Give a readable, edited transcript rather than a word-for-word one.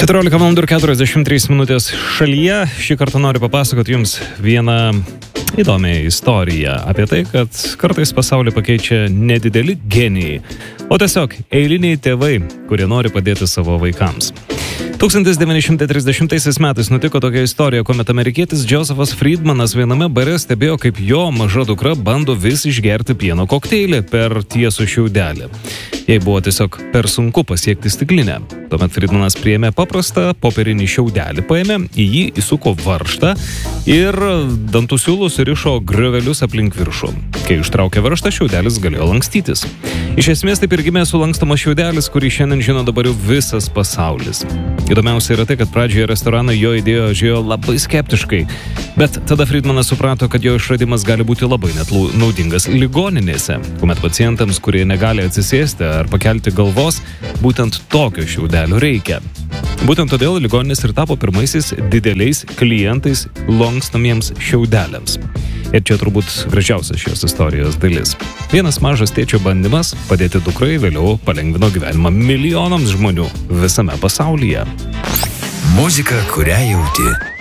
14:43 šalyje. Šį kartą noriu papasakoti jums vieną įdomią istoriją apie tai, kad kartais pasaulį pakeičia nedideli genijai, o tiesiog eiliniai tėvai, kurie nori padėti savo vaikams. 1930 metais nutiko tokia istorija, kuomet amerikietis Joseph Friedmanas viename bare stebėjo, kaip jo maža dukra bando vis išgerti pieno kokteilį per tiesų šiaudelį. Jai buvo tiesiog per sunku pasiekti stiklinę. Tuomet Friedmanas priėmė paprastą popierinį šiaudelį, paėmė, į jį įsuko varžtą ir dantų siūlų surišo griovelius aplink viršų. Kai ištraukė varžtą, šiaudelis galėjo lankstytis. Iš esmės taip ir gimė sulankstomas šiaudelis, kurį šiandien žino dabar jau visas pasaulis. Įdomiausia yra tai, kad pradžioje restoraną jo idėją žiūrėjo labai skeptiškai, bet tada Friedmanas suprato, kad jo išradimas gali būti labai net naudingas ligoninėse, kuomet pacientams, kurie negali atsisėsti ar pakelti galvos, būtent tokio šiaudelio reikia. Būtent todėl ligoninės ir tapo pirmaisiais dideliais klientais lankstomiems šiaudeliams. Ir čia turbūt gražiausias šios istorijos dalis. Vienas mažas tėčio bandymas padėti dukrai vėliau palengvino gyvenimą milijonams žmonių visame pasaulyje. Muzika, kurią jauti.